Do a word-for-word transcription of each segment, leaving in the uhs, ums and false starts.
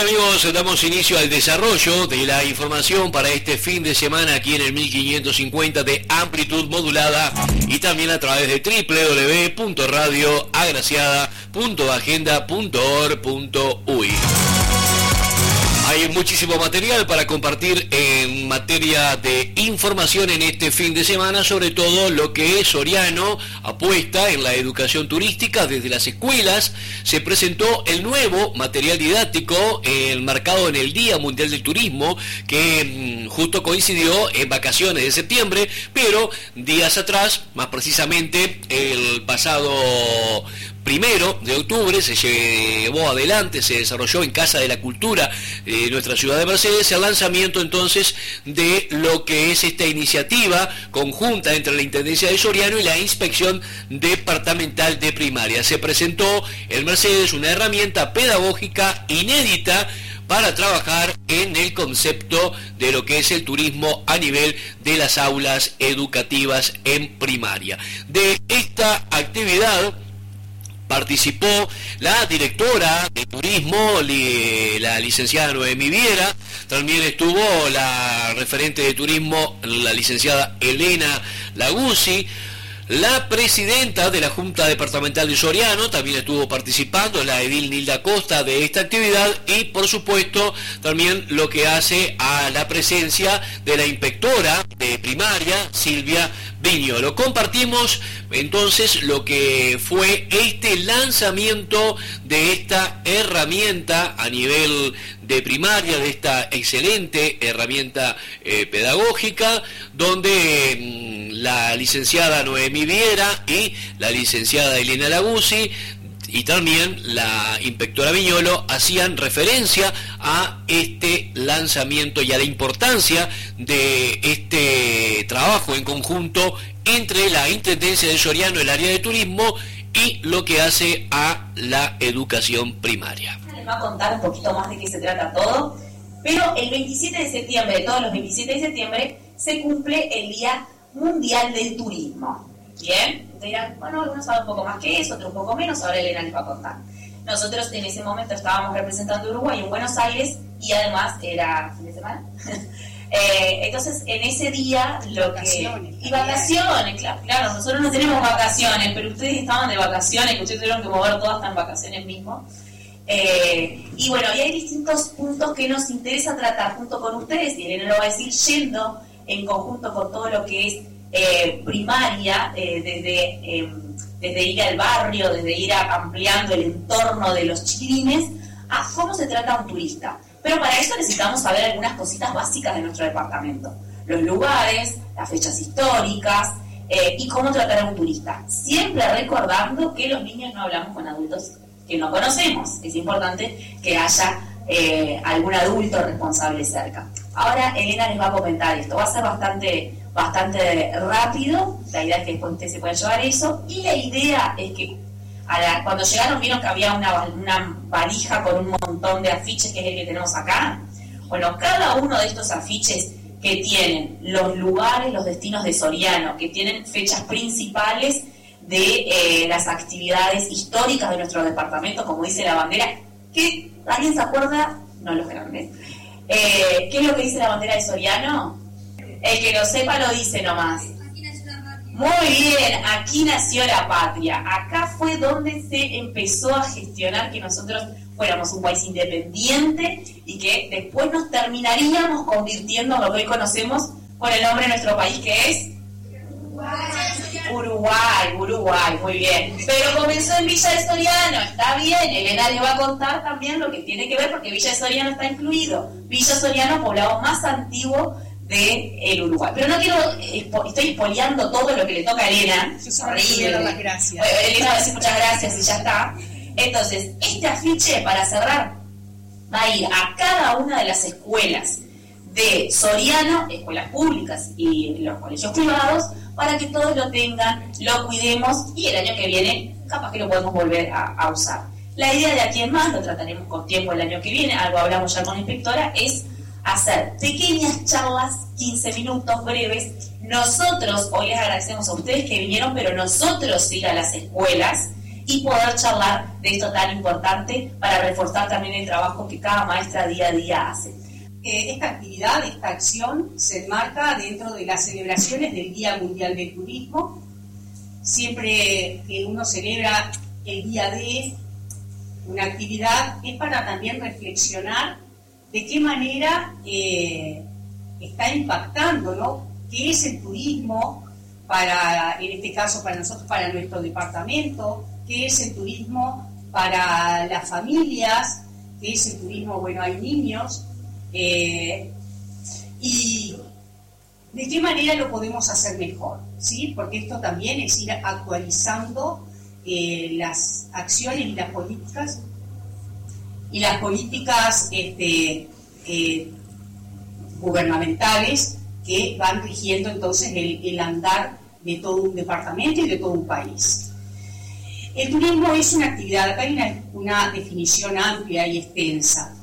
amigos? Damos inicio al desarrollo de la información para este fin de semana aquí en el mil quinientos cincuenta de amplitud modulada y también a través de doble u doble u doble u punto radio agraciada punto agenda punto org punto u y. Hay muchísimo material para compartir en materia de información en este fin de semana, sobre todo lo que Soriano apuesta en la educación turística desde las escuelas. Se presentó el nuevo material didáctico enmarcado en el Día Mundial del Turismo, que justo coincidió en vacaciones de septiembre, pero días atrás, más precisamente el pasado primero de octubre, se llevó adelante, se desarrolló en Casa de la Cultura de nuestra ciudad de Mercedes el lanzamiento entonces de lo que es esta iniciativa conjunta entre la Intendencia de Soriano y la Inspección Departamental de Primaria. Se presentó en Mercedes una herramienta pedagógica inédita para trabajar en el concepto de lo que es el turismo a nivel de las aulas educativas en primaria. De esta actividad participó la directora de turismo, la licenciada Noemí Viera, también estuvo la referente de turismo, la licenciada Elena Laguzzi, la presidenta de la Junta Departamental de Soriano también estuvo participando, la edil Nilda Costa, de esta actividad, y por supuesto también lo que hace a la presencia de la inspectora de primaria, Silvia Viñolo. Compartimos entonces lo que fue este lanzamiento de esta herramienta a nivel de primaria, de esta excelente herramienta eh, pedagógica, donde mmm, la licenciada Noemí Viera y la licenciada Elena Laguzzi y también la inspectora Viñolo hacían referencia a este lanzamiento y a la importancia de este trabajo en conjunto entre la Intendencia de Soriano, el área de turismo, y lo que hace a la educación primaria. Les va a contar un poquito más de qué se trata todo, pero el veintisiete de septiembre, de todos los veintisiete de septiembre, se cumple el Día Mundial del Turismo. Bien, ustedes dirán, bueno, algunos saben un poco más que eso, otros un poco menos, ahora Elena les va a contar. Nosotros en ese momento estábamos representando a Uruguay en Buenos Aires y además era fin de semana. eh, entonces, en ese día, lo vacaciones, que... Y vacaciones, claro, claro, nosotros no tenemos vacaciones, pero ustedes estaban de vacaciones, que ustedes tuvieron que mover todas hasta en vacaciones mismo. Eh, y bueno, y hay distintos puntos que nos interesa tratar junto con ustedes, y Elena lo va a decir, yendo en conjunto con todo lo que es Eh, primaria, eh, desde, eh, desde ir al barrio, desde ir a, ampliando el entorno de los chiquilines, a cómo se trata a un turista. Pero para eso necesitamos saber algunas cositas básicas de nuestro departamento. Los lugares, las fechas históricas eh, y cómo tratar a un turista. Siempre recordando que los niños no hablamos con adultos que no conocemos. Es importante que haya eh, algún adulto responsable cerca. Ahora Elena les va a comentar esto. Va a ser bastante... bastante rápido, la idea es que después ustedes se puedan llevar eso, y la idea es que a la, cuando llegaron vieron que había una, una valija con un montón de afiches, que es el que tenemos acá. Bueno, cada uno de estos afiches que tienen los lugares, los destinos de Soriano, que tienen fechas principales de eh, las actividades históricas de nuestro departamento, como dice la bandera, que ¿alguien se acuerda? No, los grandes. Eh, ¿Qué es lo que dice la bandera de Soriano? El que lo sepa lo dice nomás. Muy bien, aquí nació la patria. Acá fue donde se empezó a gestionar que nosotros fuéramos un país independiente y que después nos terminaríamos convirtiendo en lo que hoy conocemos con el nombre de nuestro país, que es Uruguay, Uruguay, muy bien. Pero comenzó en Villa de Soriano, está bien. Elena le va a contar también lo que tiene que ver, porque Villa de Soriano está incluido. Villa Soriano, poblado más antiguo de el Uruguay. Pero no quiero, estoy espoleando todo lo que le toca a Elena. Yo solamente dar las gracias. Bueno, Elena va a decir muchas gracias y ya está. Entonces, este afiche, para cerrar, va a ir a cada una de las escuelas de Soriano, escuelas públicas y los colegios privados, para que todos lo tengan, lo cuidemos y el año que viene capaz que lo podemos volver a, a usar. La idea de aquí en más, lo trataremos con tiempo el año que viene, algo hablamos ya con la inspectora, es hacer pequeñas charlas, quince minutos breves. Nosotros, hoy les agradecemos a ustedes que vinieron, pero nosotros ir a las escuelas y poder charlar de esto tan importante para reforzar también el trabajo que cada maestra día a día hace. Eh, esta actividad, esta acción se enmarca dentro de las celebraciones del Día Mundial del Turismo. Siempre que uno celebra el día de una actividad es para también reflexionar de qué manera eh, está impactando, ¿no? ¿Qué es el turismo para, en este caso para nosotros, para nuestro departamento? ¿Qué es el turismo para las familias? ¿Qué es el turismo? Bueno, hay niños. Eh, y de qué manera lo podemos hacer mejor, ¿sí? Porque esto también es ir actualizando eh, las acciones y las políticas y las políticas este, eh, gubernamentales que van rigiendo entonces el, el andar de todo un departamento y de todo un país. El turismo es una actividad, acá hay una, una definición amplia y extensa.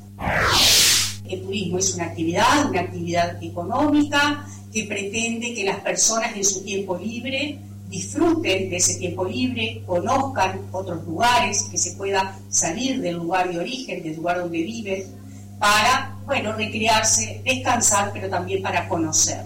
El turismo es una actividad, una actividad económica que pretende que las personas en su tiempo libre disfruten de ese tiempo libre, conozcan otros lugares, que se pueda salir del lugar de origen, del lugar donde viven, para, bueno, recrearse, descansar, pero también para conocer.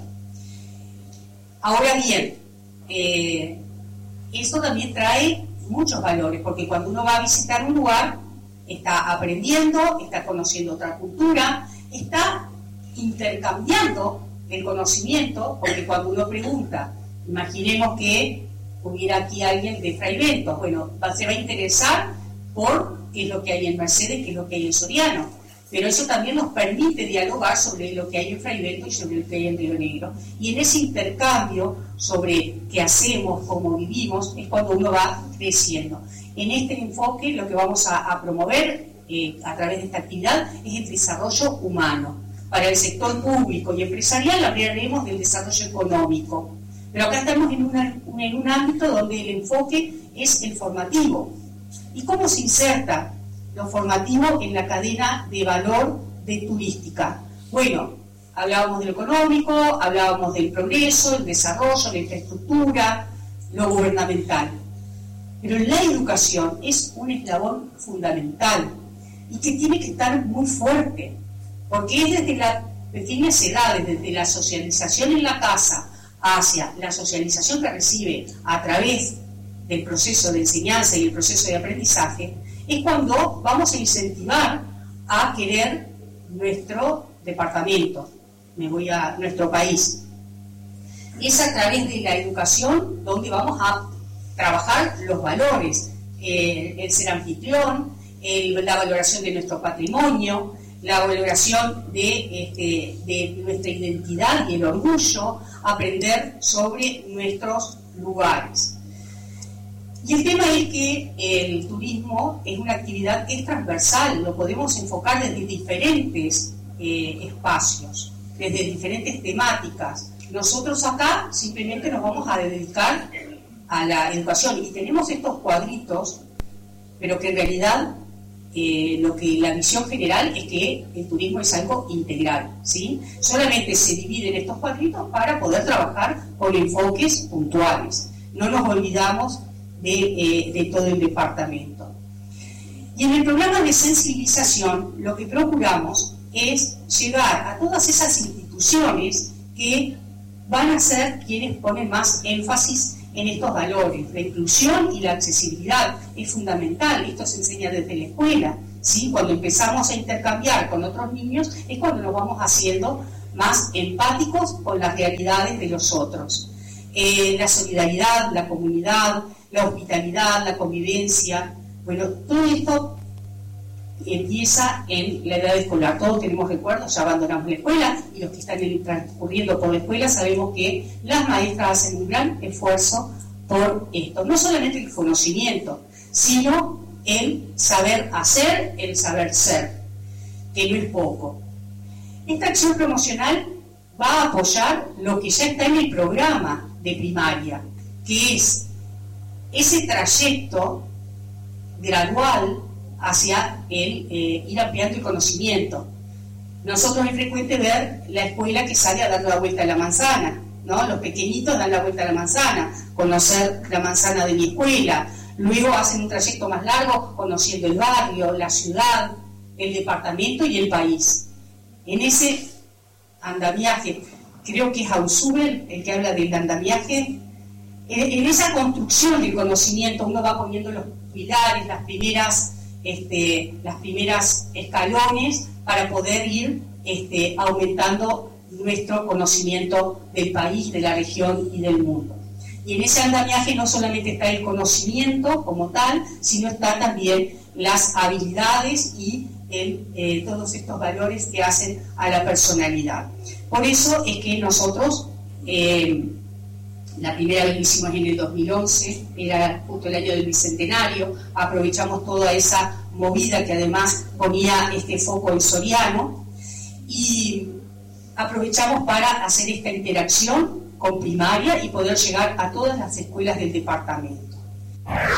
Ahora bien, eh, esto también trae muchos valores, porque cuando uno va a visitar un lugar, está aprendiendo, está conociendo otra cultura, está intercambiando el conocimiento, porque cuando uno pregunta, imaginemos que hubiera aquí alguien de Fraiventos, bueno, se va a interesar por qué es lo que hay en Mercedes, qué es lo que hay en Soriano, pero eso también nos permite dialogar sobre lo que hay en Fraiventos y sobre lo que hay en Río Negro, y en ese intercambio sobre qué hacemos, cómo vivimos, es cuando uno va creciendo. En este enfoque lo que vamos a, a promover eh, a través de esta actividad es el desarrollo humano. Para el sector público y empresarial hablaremos del desarrollo económico. Pero acá estamos en, una, en un ámbito donde el enfoque es el formativo. ¿Y cómo se inserta lo formativo en la cadena de valor de turística? Bueno, hablábamos de lo económico, hablábamos del progreso, el desarrollo, la infraestructura, lo gubernamental. Pero la educación es un eslabón fundamental y que tiene que estar muy fuerte, porque es desde las pequeñas edades, desde la socialización en la casa hacia la socialización que recibe a través del proceso de enseñanza y el proceso de aprendizaje, es cuando vamos a incentivar a querer nuestro departamento, me voy a nuestro país. Es a través de la educación donde vamos a trabajar los valores, eh, el ser anfitrión, el, la valoración de nuestro patrimonio, la valoración de, este, de nuestra identidad y el orgullo, aprender sobre nuestros lugares. Y el tema es que el turismo es una actividad que es transversal, lo podemos enfocar desde diferentes eh, espacios, desde diferentes temáticas. Nosotros acá simplemente nos vamos a dedicar a la educación y tenemos estos cuadritos, pero que en realidad eh, lo que la visión general es que el turismo es algo integral, ¿sí? Solamente se dividen estos cuadritos para poder trabajar con enfoques puntuales. No nos olvidamos de, eh, de todo el departamento. Y en el programa de sensibilización lo que procuramos es llegar a todas esas instituciones que van a ser quienes ponen más énfasis en estos valores. La inclusión y la accesibilidad es fundamental, esto se enseña desde la escuela, ¿sí? Cuando empezamos a intercambiar con otros niños es cuando nos vamos haciendo más empáticos con las realidades de los otros. Eh, la solidaridad, la comunidad, la hospitalidad, la convivencia, bueno, todo esto empieza en la edad escolar. Todos tenemos recuerdos, ya abandonamos la escuela y los que están transcurriendo por la escuela sabemos que las maestras hacen un gran esfuerzo por esto. No solamente el conocimiento, sino el saber hacer, el saber ser, que no es poco. Esta acción promocional va a apoyar lo que ya está en el programa de primaria, que es ese trayecto gradual hacia el eh, ir ampliando el conocimiento. Nosotros es frecuente ver la escuela que sale a dar la vuelta a la manzana, ¿no? Los pequeñitos dan la vuelta a la manzana, conocer la manzana de mi escuela, Luego hacen un trayecto más largo conociendo el barrio, la ciudad, el departamento y el país. En ese andamiaje, creo que es Ausubel el que habla del andamiaje, en, en esa construcción del conocimiento uno va poniendo los pilares, las primeras, este, las primeras escalones para poder ir este, aumentando nuestro conocimiento del país, de la región y del mundo. Y en ese andamiaje no solamente está el conocimiento como tal, sino está también las habilidades y el, eh, todos estos valores que hacen a la personalidad. Por eso es que nosotros, eh, la primera vez lo hicimos en el dos mil once, era justo el año del bicentenario, aprovechamos toda esa movida que además ponía este foco en Soriano, y aprovechamos para hacer esta interacción con primaria y poder llegar a todas las escuelas del departamento.